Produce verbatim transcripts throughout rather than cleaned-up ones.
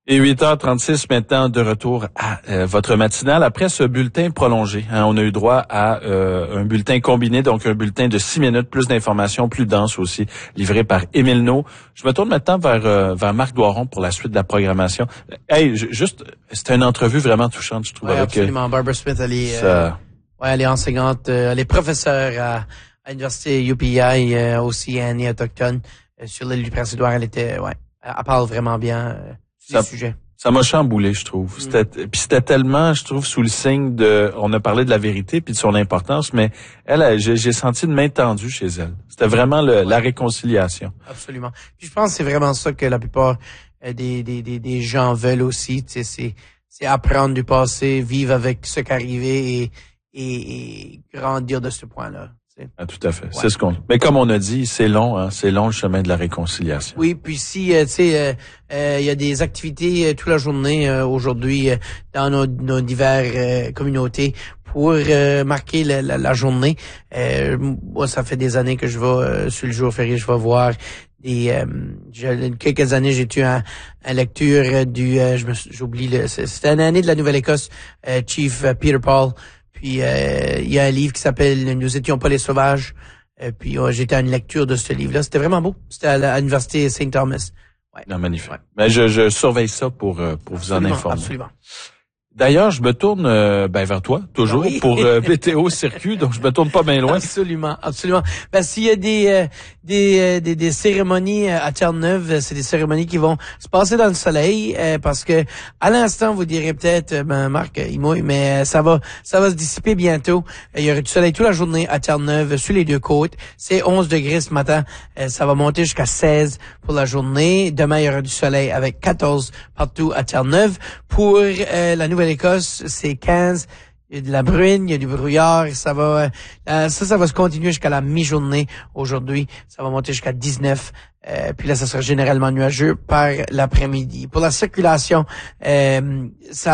Et huit heures trente-six maintenant, de retour à euh, votre matinale. Après ce bulletin prolongé, hein, on a eu droit à euh, un bulletin combiné, donc un bulletin de six minutes, plus d'informations, plus dense aussi, livré par Émile Naud. Je me tourne maintenant vers euh, vers Marc Doiron pour la suite de la programmation. Hey, j- juste, c'était une entrevue vraiment touchante, je trouve. Oui, avec, absolument. Barbara Smith, elle est, ça... euh, ouais, elle est enseignante, euh, elle est professeure à, à l'université U P I, euh, aussi année autochtone, euh, sur l'île du Prince-Édouard. Elle était, ouais, elle parle vraiment bien euh, sur Ça... le sujet. Ça m'a chamboulé, je trouve. C'était, mm. puis c'était tellement, je trouve, sous le signe de, on a parlé de la vérité puis de son importance, mais elle, elle j'ai, j'ai senti une main tendue chez elle. C'était vraiment le, ouais. la réconciliation. Absolument. Puis je pense que c'est vraiment ça que la plupart euh, des, des, des, des gens veulent aussi. Tu sais, c'est, c'est apprendre du passé, vivre avec ce qui est arrivé et, et, et grandir de ce point-là. Ah, tout à fait. Ouais. Ouais. C'est ce qu'on. Mais comme on a dit, c'est long, hein, c'est long le chemin de la réconciliation. Oui, puis si euh, tu sais, il euh, euh, y a des activités euh, toute la journée euh, aujourd'hui euh, dans nos, nos diverses euh, communautés pour euh, marquer la, la, la journée. Euh, moi, ça fait des années que je vais euh, sur le jour férié, je vais voir des. Euh, j'ai, quelques années, j'ai eu un, un lecture du. Euh, je me, j'oublie le. C'était une année de la Nouvelle-Écosse, euh, Chief euh, Peter Paul. Puis euh, il y a un livre qui s'appelle « Nous étions pas les sauvages ». Euh, puis euh, j'étais à une lecture de ce livre-là. C'était vraiment beau. C'était à, la, à l'université Saint Thomas. Ouais. Non, magnifique. Ouais. Mais je, je surveille ça pour pour absolument, vous en informer. Absolument. D'ailleurs, je me tourne euh, ben vers toi, toujours, oui. pour euh, Météo Circuit, donc je me tourne pas bien loin. Absolument, absolument. Ben, s'il y a des, euh, des, euh, des, des cérémonies à Terre-Neuve, c'est des cérémonies qui vont se passer dans le soleil, euh, parce que à l'instant, vous direz peut-être, ben, Marc, il mouille, mais ça va, ça va se dissiper bientôt. Il y aura du soleil toute la journée à Terre-Neuve, sur les deux côtes. C'est onze degrés ce matin. Euh, ça va monter jusqu'à seize pour la journée. Demain, il y aura du soleil avec quatorze partout à Terre-Neuve. Pour euh, la Nouvelle-Écosse, c'est quinze. Il y a de la bruine, il y a du brouillard. Ça va, euh, ça, ça va se continuer jusqu'à la mi-journée aujourd'hui. Ça va monter jusqu'à dix-neuf. Euh, puis là, ça sera généralement nuageux par l'après-midi. Pour la circulation, euh,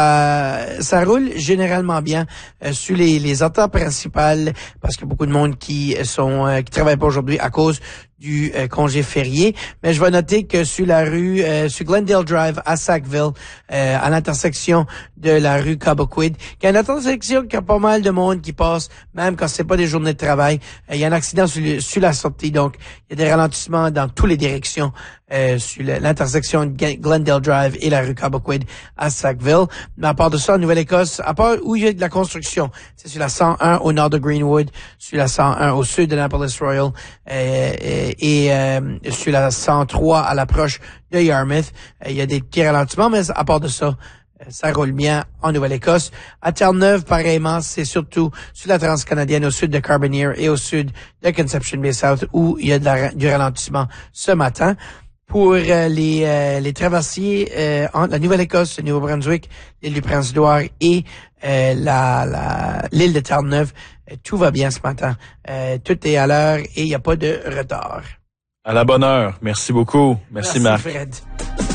ça ça roule généralement bien euh, sur les, les autoroutes principales, parce qu'il y a beaucoup de monde qui sont euh, qui travaillent pas aujourd'hui à cause du euh, congé férié. Mais je vais noter que sur la rue, euh, sur Glendale Drive à Sackville, euh, à l'intersection de la rue Cobequid, il y a une intersection qui a pas mal de monde qui passe, même quand c'est pas des journées de travail. Euh, il y a un accident sur, le, sur la sortie, donc il y a des ralentissements dans tous les directions euh, sur le, l'intersection de Glendale Drive et la rue Cobequid à Sackville. Mais à part de ça, en Nouvelle-Écosse, à part où il y a de la construction, c'est sur la cent un au nord de Greenwood, sur la cent un au sud de Annapolis Royal, euh, et, et euh, sur la cent trois à l'approche de Yarmouth. Euh, il y a des petits ralentissements, mais à part de ça, ça roule bien en Nouvelle-Écosse. À Terre-Neuve, pareillement, c'est surtout sur la transcanadienne au sud de Carbonear et au sud de Conception Bay South où il y a de la, du ralentissement ce matin. Pour euh, les euh, les traversiers euh, entre la Nouvelle-Écosse, le Nouveau-Brunswick, l'île du Prince-Édouard et euh, la, la l'île de Terre-Neuve, euh, tout va bien ce matin. Euh, tout est à l'heure et il n'y a pas de retard. À la bonne heure. Merci beaucoup. Merci, Merci Marc. Fred.